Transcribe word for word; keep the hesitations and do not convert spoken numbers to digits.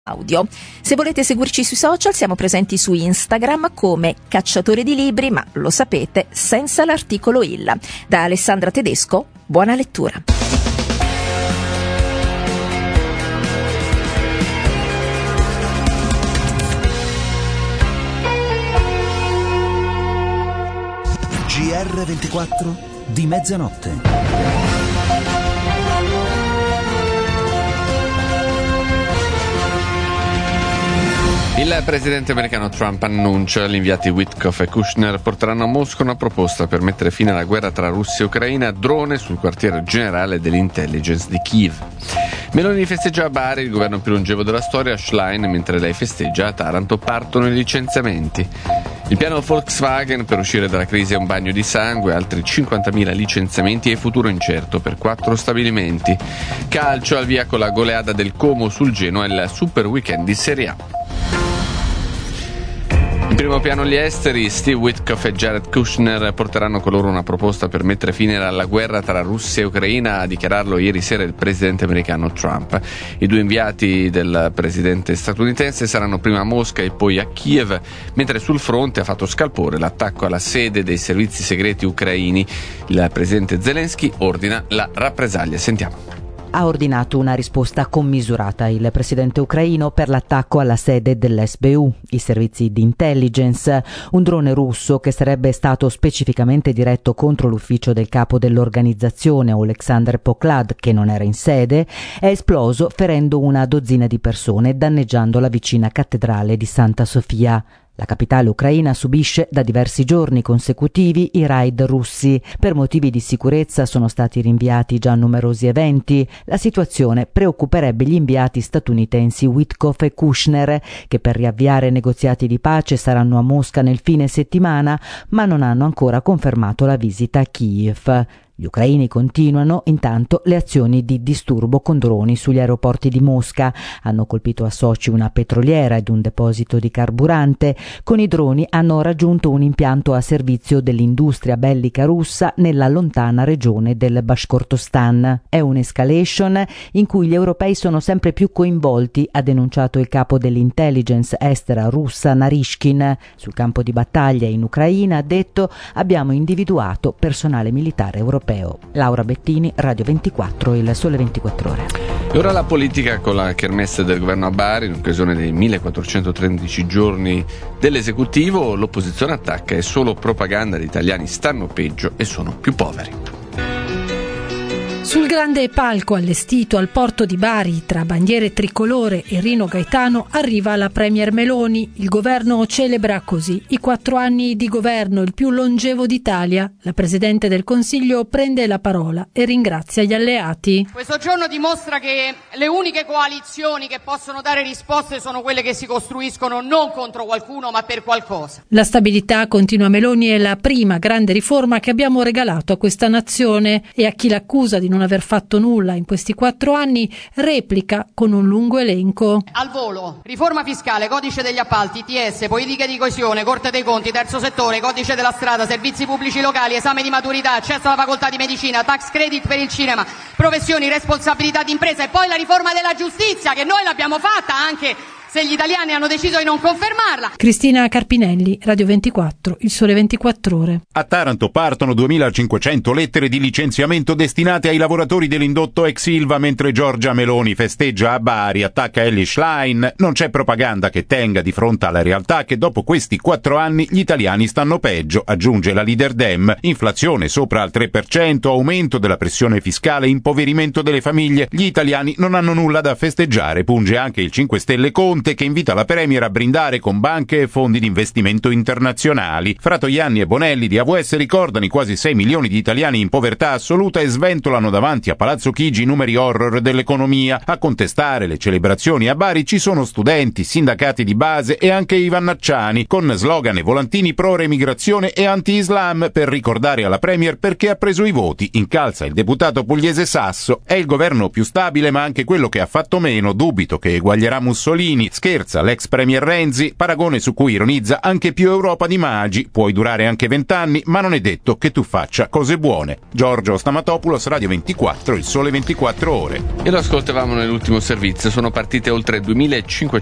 audio. Se volete seguirci sui social siamo presenti su Instagram come Cacciatore di Libri, ma lo sapete, senza l'articolo il. Da Alessandra Tedesco, buona lettura. G R ventiquattro di mezzanotte. Il presidente americano Trump annuncia gli inviati Witkoff e Kushner porteranno a Mosca una proposta per mettere fine alla guerra tra Russia e Ucraina, drone sul quartiere generale dell'intelligence di Kiev. Meloni festeggia a Bari, il governo più longevo della storia, a Schlein, mentre lei festeggia a Taranto partono i licenziamenti. Il piano Volkswagen per uscire dalla crisi è un bagno di sangue, altri cinquantamila licenziamenti e futuro incerto per quattro stabilimenti. Calcio, al via con la goleada del Como sul Genoa e il super weekend di Serie A. In primo piano gli esteri, Steve Witkoff e Jared Kushner porteranno con loro una proposta per mettere fine alla guerra tra Russia e Ucraina, a dichiararlo ieri sera il presidente americano Trump. I due inviati del presidente statunitense saranno prima a Mosca e poi a Kiev, mentre sul fronte ha fatto scalpore l'attacco alla sede dei servizi segreti ucraini. Il presidente Zelensky ordina la rappresaglia. Sentiamo. Ha ordinato una risposta commisurata il presidente ucraino per l'attacco alla sede dell'S B U, i servizi di intelligence. Un drone russo che sarebbe stato specificamente diretto contro l'ufficio del capo dell'organizzazione, Oleksandr Poklad, che non era in sede, è esploso ferendo una dozzina di persone e danneggiando la vicina cattedrale di Santa Sofia. La capitale ucraina subisce da diversi giorni consecutivi i raid russi. Per motivi di sicurezza sono stati rinviati già numerosi eventi. La situazione preoccuperebbe gli inviati statunitensi Witkoff e Kushner, che per riavviare negoziati di pace saranno a Mosca nel fine settimana, ma non hanno ancora confermato la visita a Kiev. Gli ucraini continuano intanto le azioni di disturbo con droni sugli aeroporti di Mosca. Hanno colpito a Sochi una petroliera ed un deposito di carburante. Con i droni hanno raggiunto un impianto a servizio dell'industria bellica russa nella lontana regione del Bashkortostan. È un'escalation in cui gli europei sono sempre più coinvolti, ha denunciato il capo dell'intelligence estera russa Narishkin. Sul campo di battaglia in Ucraina ha detto: abbiamo individuato personale militare europeo. Laura Bettini, Radio ventiquattro, Il Sole ventiquattro Ore. E ora la politica con la kermesse del governo a Bari, in occasione dei millequattrocentotredici giorni dell'esecutivo. L'opposizione attacca: è solo propaganda, gli italiani stanno peggio e sono più poveri. Sul grande palco allestito al porto di Bari, tra bandiere tricolore e Rino Gaetano, arriva la premier Meloni. Il governo celebra così i quattro anni di governo, il più longevo d'Italia. La Presidente del Consiglio prende la parola e ringrazia gli alleati. Questo giorno dimostra che le uniche coalizioni che possono dare risposte sono quelle che si costruiscono non contro qualcuno ma per qualcosa. La stabilità, continua Meloni, è la prima grande riforma che abbiamo regalato a questa nazione, e a chi l'accusa di non aver fatto nulla in questi quattro anni replica con un lungo elenco. Al volo: riforma fiscale, codice degli appalti, I T S, politiche di coesione, Corte dei Conti, terzo settore, codice della strada, servizi pubblici locali, esame di maturità, accesso alla facoltà di medicina, tax credit per il cinema, professioni, responsabilità d'impresa, e poi la riforma della giustizia, che noi l'abbiamo fatta anche se gli italiani hanno deciso di non confermarla. Cristina Carpinelli, Radio ventiquattro, Il Sole ventiquattro Ore. A Taranto partono duemilacinquecento lettere di licenziamento destinate ai lavoratori dell'indotto ex Ilva, mentre Giorgia Meloni festeggia a Bari, attacca Elly Schlein. Non c'è propaganda che tenga di fronte alla realtà che dopo questi quattro anni gli italiani stanno peggio, aggiunge la leader Dem. Inflazione sopra al tre per cento, aumento della pressione fiscale, impoverimento delle famiglie. Gli italiani non hanno nulla da festeggiare, punge anche il cinque Stelle Conte, che invita la Premier a brindare con banche e fondi di investimento internazionali. Fratoianni e Bonelli di A V S ricordano i quasi sei milioni di italiani in povertà assoluta e sventolano davanti a Palazzo Chigi i numeri horror dell'economia. A contestare le celebrazioni a Bari ci sono studenti, sindacati di base e anche i vannacciani, con slogan e volantini pro-remigrazione e anti-islam, per ricordare alla Premier perché ha preso i voti. Incalza il deputato pugliese Sasso: è il governo più stabile ma anche quello che ha fatto meno, dubito che eguaglierà Mussolini. scherza l'ex premier Renzi, paragone su cui ironizza anche più Europa di Magi, puoi durare anche vent'anni, ma non è detto che tu faccia cose buone. Giorgio Stamatopoulos, Radio ventiquattro, Il Sole ventiquattro Ore. E lo ascoltavamo nell'ultimo servizio, sono partite oltre duemilacinquecento